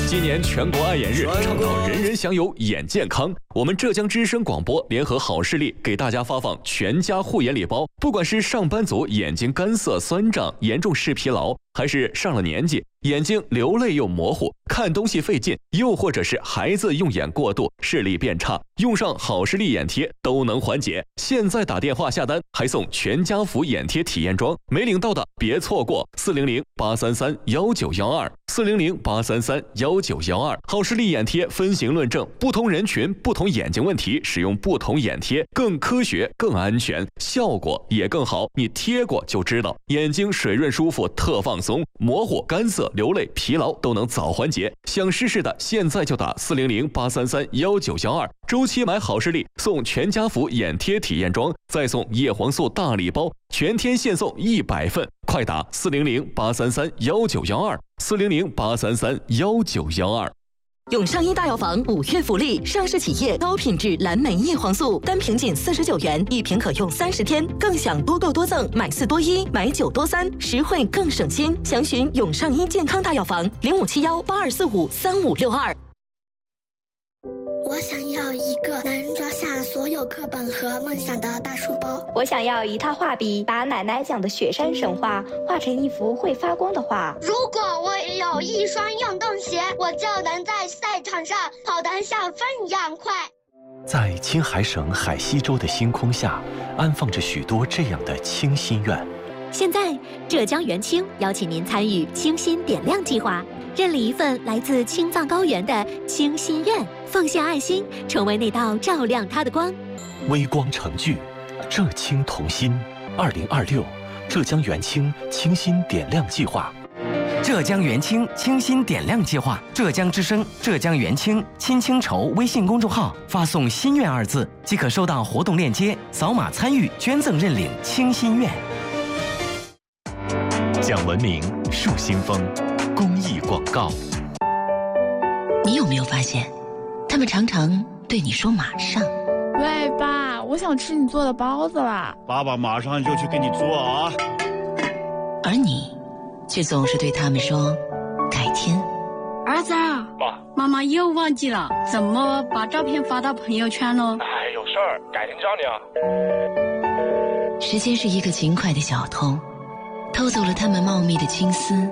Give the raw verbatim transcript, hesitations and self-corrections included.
今年全国爱眼日，倡导人人享有眼健康。我们浙江之声广播联合好视力给大家发放全家护眼礼包。不管是上班族眼睛干涩酸胀、严重视疲劳，还是上了年纪眼睛流泪又模糊、看东西费劲，又或者是孩子用眼过度、视力变差，用上好视力眼贴都能缓解。现在打电话下单还送全家福眼贴体验装，没领到的别错过。四零零八三三幺九幺二，四零零八三三幺九幺二。好视力眼贴分型论证，不同人群、不同眼睛问题，使用不同眼贴更科学、更安全，效果也更好。你贴过就知道，眼睛水润舒服，特放松，模糊、干涩、流泪、疲劳都能早缓解。想试试的，现在就打四零零八三三幺九幺二，周期买好视力送全家福眼贴体验装，再送叶黄素大礼包，全天现送一百份。快打四零零八三三幺九幺二，四零零八三三幺九幺二。 永上医大药房五月福利，上市企业高品质蓝莓叶黄素，单瓶仅四十九元，一瓶可用三十天，更享多购多赠，买四多一，买九多三，实惠更省心。详询永上医健康大药房零五七幺八二四五三五六二。 我想要一个能装下所有课本和梦想的大书包。 我想要一套画笔，把奶奶讲的雪山神话画成一幅会发光的画。 如果我有一双运动鞋，我就能在赛场上跑得像风一样快。 在青海省海西州的星空下，安放着许多这样的清心愿。 现在，浙江元清邀请您参与清心点亮计划，认领一份来自青藏高原的清心愿，奉献爱心，成为那道照亮它的光。 微光成炬，浙青同心。二零二六，浙江元清清心点亮计划。 浙江元清清心点亮计划，浙江之声、浙江元清亲清筹微信公众号发送“心愿”二字，即可收到活动链接，扫码参与捐赠认领清心愿。 讲文明树新风公益广告。 你有没有发现，他们常常对你说马上。 喂，爸，我想吃你做的包子啦。 爸爸马上就去给你做啊。 而你却总是对他们说改天。 儿子啊， 爸， 妈妈又忘记了怎么把照片发到朋友圈了。 哎，有事儿，改天找你啊。 时间是一个勤快的小偷，偷走了他们茂密的青丝，